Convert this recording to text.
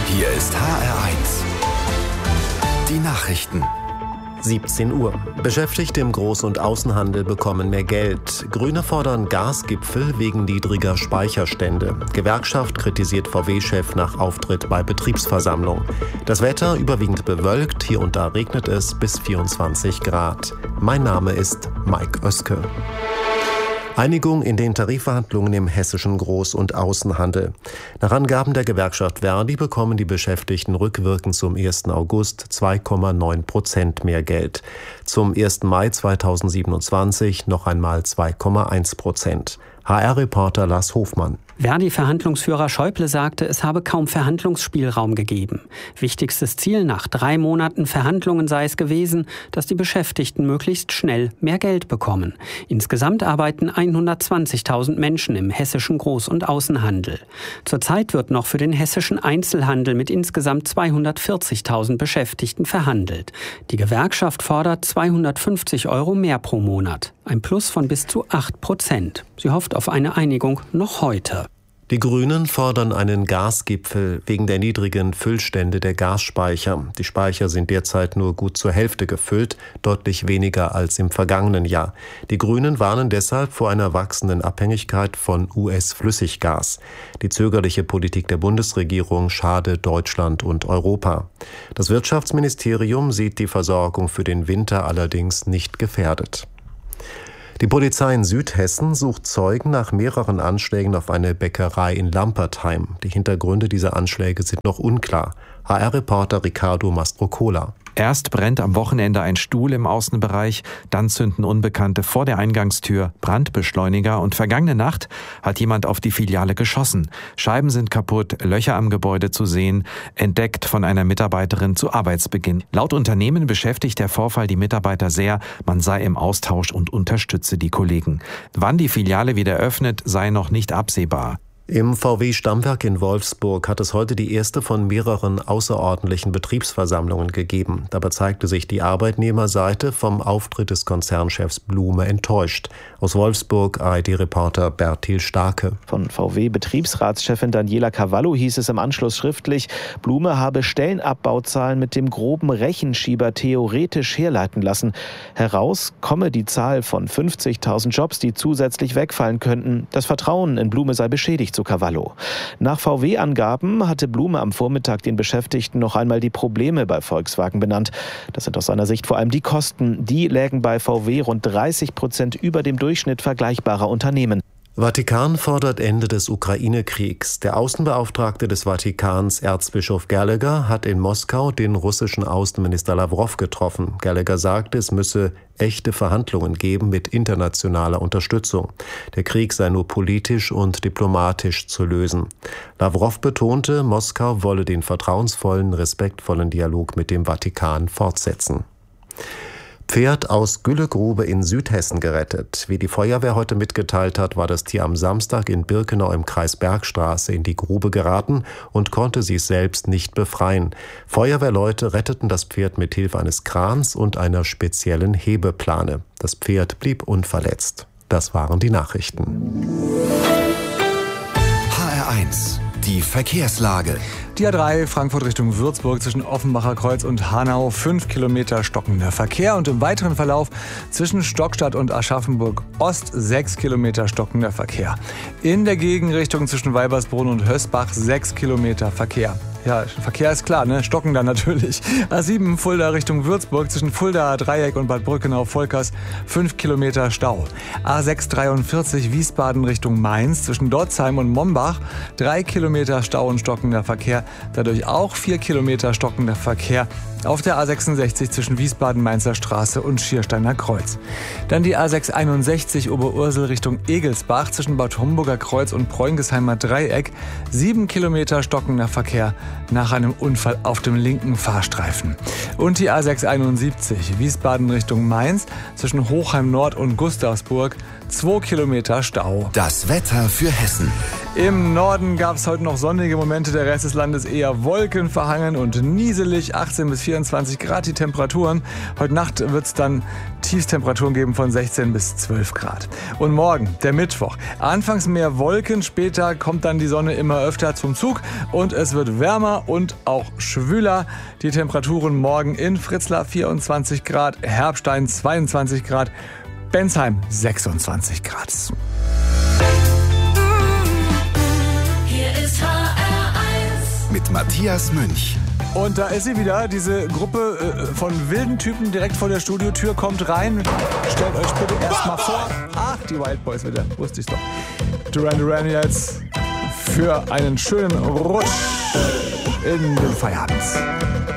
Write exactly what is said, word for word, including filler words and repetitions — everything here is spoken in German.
Hier ist H R eins. Die Nachrichten. siebzehn Uhr. Beschäftigte im Groß- und Außenhandel bekommen mehr Geld. Grüne fordern Gasgipfel wegen niedriger Speicherstände. Gewerkschaft kritisiert V W-Chef nach Auftritt bei Betriebsversammlung. Das Wetter überwiegend bewölkt, hier und da regnet es bis vierundzwanzig Grad. Mein Name ist Mike Oeske. Einigung in den Tarifverhandlungen im hessischen Groß- und Außenhandel. Nach Angaben der Gewerkschaft Verdi bekommen die Beschäftigten rückwirkend zum ersten August zwei Komma neun Prozent mehr Geld. Zum ersten Mai zweitausendsiebenundzwanzig noch einmal zwei Komma eins Prozent. H R-Reporter Lars Hofmann. Verdi-Verhandlungsführer Schäuble sagte, es habe kaum Verhandlungsspielraum gegeben. Wichtigstes Ziel nach drei Monaten Verhandlungen sei es gewesen, dass die Beschäftigten möglichst schnell mehr Geld bekommen. Insgesamt arbeiten hundertzwanzigtausend Menschen im hessischen Groß- und Außenhandel. Zurzeit wird noch für den hessischen Einzelhandel mit insgesamt zweihundertvierzigtausend Beschäftigten verhandelt. Die Gewerkschaft fordert zweihundertfünfzig Euro mehr pro Monat. Ein Plus von bis zu acht Prozent. Sie hofft auf eine Einigung noch heute. Die Grünen fordern einen Gasgipfel wegen der niedrigen Füllstände der Gasspeicher. Die Speicher sind derzeit nur gut zur Hälfte gefüllt, deutlich weniger als im vergangenen Jahr. Die Grünen warnen deshalb vor einer wachsenden Abhängigkeit von U S-Flüssiggas. Die zögerliche Politik der Bundesregierung schade Deutschland und Europa. Das Wirtschaftsministerium sieht die Versorgung für den Winter allerdings nicht gefährdet. Die Polizei in Südhessen sucht Zeugen nach mehreren Anschlägen auf eine Bäckerei in Lampertheim. Die Hintergründe dieser Anschläge sind noch unklar. H R-Reporter Ricardo Mastrocola. Erst brennt am Wochenende ein Stuhl im Außenbereich, dann zünden Unbekannte vor der Eingangstür Brandbeschleuniger und vergangene Nacht hat jemand auf die Filiale geschossen. Scheiben sind kaputt, Löcher am Gebäude zu sehen, entdeckt von einer Mitarbeiterin zu Arbeitsbeginn. Laut Unternehmen beschäftigt der Vorfall die Mitarbeiter sehr, man sei im Austausch und unterstütze die Kollegen. Wann die Filiale wieder öffnet, sei noch nicht absehbar. Im V W-Stammwerk in Wolfsburg hat es heute die erste von mehreren außerordentlichen Betriebsversammlungen gegeben. Dabei zeigte sich die Arbeitnehmerseite vom Auftritt des Konzernchefs Blume enttäuscht. Aus Wolfsburg A R D-Reporter Bertil Starke. Von V W-Betriebsratschefin Daniela Cavallo hieß es im Anschluss schriftlich, Blume habe Stellenabbauzahlen mit dem groben Rechenschieber theoretisch herleiten lassen. Heraus komme die Zahl von fünfzigtausend Jobs, die zusätzlich wegfallen könnten. Das Vertrauen in Blume sei beschädigt. Zu Cavallo. Nach V W-Angaben hatte Blume am Vormittag den Beschäftigten noch einmal die Probleme bei Volkswagen benannt. Das sind aus seiner Sicht vor allem die Kosten. Die lägen bei V W rund dreißig Prozent über dem Durchschnitt vergleichbarer Unternehmen. Vatikan fordert Ende des Ukraine-Kriegs. Der Außenbeauftragte des Vatikans, Erzbischof Gallagher, hat in Moskau den russischen Außenminister Lawrow getroffen. Gallagher sagte, es müsse echte Verhandlungen geben mit internationaler Unterstützung. Der Krieg sei nur politisch und diplomatisch zu lösen. Lawrow betonte, Moskau wolle den vertrauensvollen, respektvollen Dialog mit dem Vatikan fortsetzen. Pferd aus Güllegrube in Südhessen gerettet. Wie die Feuerwehr heute mitgeteilt hat, war das Tier am Samstag in Birkenau im Kreis Bergstraße in die Grube geraten und konnte sich selbst nicht befreien. Feuerwehrleute retteten das Pferd mit Hilfe eines Krans und einer speziellen Hebeplane. Das Pferd blieb unverletzt. Das waren die Nachrichten. H R eins. Die Verkehrslage. Die A drei Frankfurt Richtung Würzburg zwischen Offenbacher Kreuz und Hanau, fünf Kilometer stockender Verkehr und im weiteren Verlauf zwischen Stockstadt und Aschaffenburg Ost sechs Kilometer stockender Verkehr. In der Gegenrichtung zwischen Weibersbrunn und Hösbach sechs Kilometer Verkehr. Ja, Verkehr ist klar, ne? Stocken dann natürlich. A sieben Fulda Richtung Würzburg zwischen Fulda Dreieck und Bad Brückenau-Volkers fünf Kilometer Stau. A sechs dreiundvierzig Wiesbaden Richtung Mainz zwischen Dotzheim und Mombach drei Kilometer Stau und stockender Verkehr. Dadurch auch vier Kilometer stockender Verkehr auf der A sechsundsechzig zwischen Wiesbaden-Mainzer Straße und Schiersteiner Kreuz. Dann die A sechs einundsechzig Oberursel Richtung Egelsbach zwischen Bad Homburger Kreuz und Preungesheimer Dreieck. sieben Kilometer stockender Verkehr nach einem Unfall auf dem linken Fahrstreifen. Und die A sechs einundsiebzig Wiesbaden Richtung Mainz zwischen Hochheim Nord und Gustavsburg zwei Kilometer Stau. Das Wetter für Hessen. Im Norden gab es heute noch sonnige Momente, der Rest des Landes eher wolkenverhangen und nieselig, achtzehn bis vierundzwanzig Grad die Temperaturen. Heute Nacht wird es dann Tiefstemperaturen geben von sechzehn bis zwölf Grad. Und morgen, der Mittwoch, anfangs mehr Wolken, später kommt dann die Sonne immer öfter zum Zug und es wird wärmer und auch schwüler. Die Temperaturen morgen in Fritzlar vierundzwanzig Grad, Herbstein zweiundzwanzig Grad, Bensheim sechsundzwanzig Grad. Mit Matthias Münch. Und da ist sie wieder, diese Gruppe äh, von wilden Typen direkt vor der Studiotür, kommt rein. Stellt euch bitte erstmal vor. Ach, die Wild Boys wieder, wusste ich's doch. Duran Duran jetzt für einen schönen Rutsch in den Feierabend.